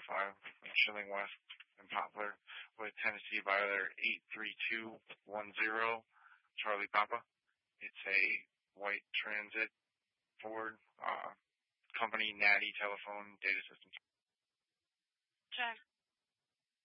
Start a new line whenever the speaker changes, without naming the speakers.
in Schilling West and Poplar with Tennessee Violet 83210 Charlie Papa. It's a white transit Ford, company Natty Telephone Data Systems.
Check.